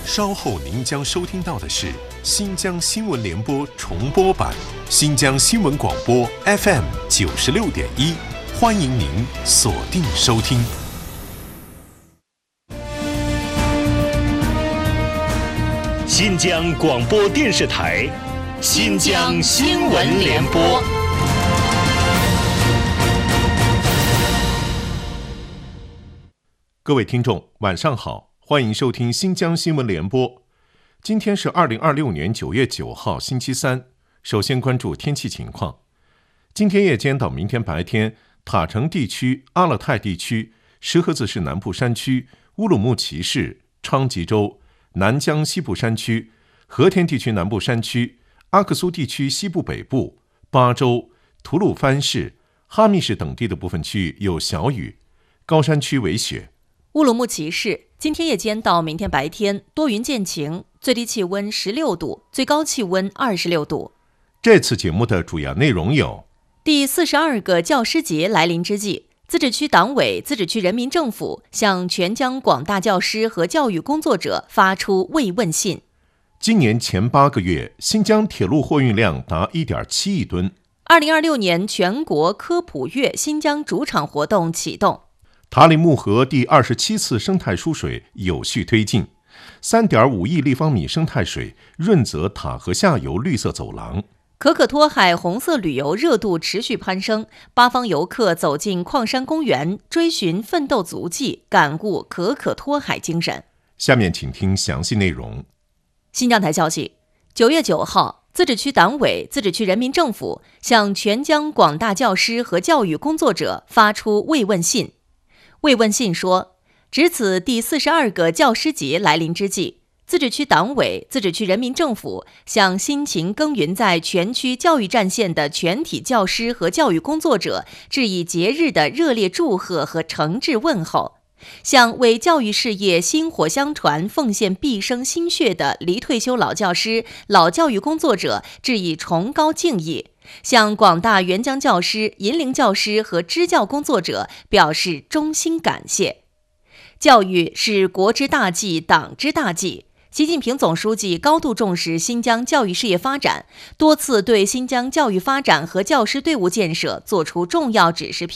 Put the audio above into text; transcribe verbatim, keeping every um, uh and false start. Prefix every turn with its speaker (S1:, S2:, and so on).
S1: 稍后您将收听到的是新疆新闻联播重播版，新疆新闻广播 F M 九十六点一，欢迎您锁定收听。
S2: 新疆广播电视台，新疆新闻联播。
S1: 各位听众，晚上好，欢迎收听新疆新闻联播。今天是二零二六年九月九号，星期三。首先关注天气情况。今天夜间到明天白天，塔城地区、阿勒泰地区、石河子市南部山区、乌鲁木齐市、昌吉州、南疆西部山区、和田地区南部山区、阿克苏地区西部北部、巴州、吐鲁番市、哈密市等地的部分区域有小雨，高山区为雪。
S3: 乌鲁木齐市今天夜间到明天白天多云见晴，最低气温十六度，最高气温二十六度。
S1: 这次节目的主要内容有：
S3: 第四十二个教师节来临之际，自治区党委、自治区人民政府向全疆广大教师和教育工作者发出慰问信。
S1: 今年前八个月，新疆铁路货运量达 一点七亿吨。
S3: 二零二六年全国科普月新疆主场活动启动。
S1: 塔里木河第二十七次生态疏水有序推进， 三点五亿立方米生态水润泽塔河下游绿色走廊。
S3: 可可托海红色旅游热度持续攀升，八方游客走进矿山公园，追寻奋斗足迹，感悟可可托海精神。
S1: 下面请听详细内容。
S3: 新疆台消息，九月九号，自治区党委、自治区人民政府向全疆广大教师和教育工作者发出慰问信。慰问信说，值此第四十二个教师节来临之际，自治区党委、自治区人民政府向辛勤耕耘在全区教育战线的全体教师和教育工作者致以节日的热烈祝贺和诚挚问候，向为教育事业薪火相传、奉献毕生心血的离退休老教师、老教育工作者致以崇高敬意，向广大援疆教师、银龄教师和支教工作者表示衷心感谢。教育是国之大计、党之大计。习近平总书记高度重视新疆教育事业发展，多次对新疆教育发展和教师队伍建设作出重要指示